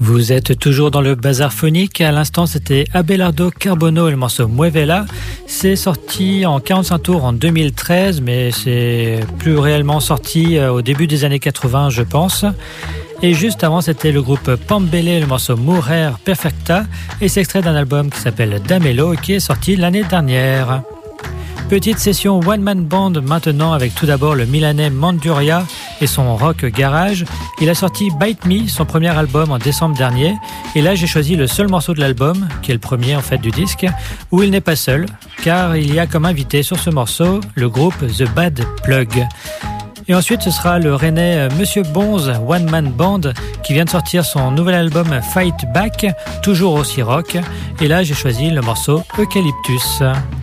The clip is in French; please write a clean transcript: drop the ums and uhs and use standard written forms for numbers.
Vous êtes toujours dans le bazar phonique. À l'instant, c'était Abelardo Carbono et le morceau Muevela. C'est sorti en 45 tours en 2013, mais c'est plus réellement sorti au début des années 80, je pense. Et juste avant, c'était le groupe Pambele et le morceau Murer Perfecta. Et c'est extrait d'un album qui s'appelle Damelo et qui est sorti l'année dernière. Petite session one-man band maintenant avec tout d'abord le Milanais Manduria et son rock garage. Il a sorti Bite Me, son premier album en décembre dernier. Et là, j'ai choisi le seul morceau de l'album, qui est le premier en fait du disque, où il n'est pas seul, car il y a comme invité sur ce morceau le groupe The Bad Plug. Et ensuite, ce sera le Rennais Monsieur Bonze One Man Band qui vient de sortir son nouvel album Fight Back, toujours aussi rock. Et là, j'ai choisi le morceau Eucalyptus.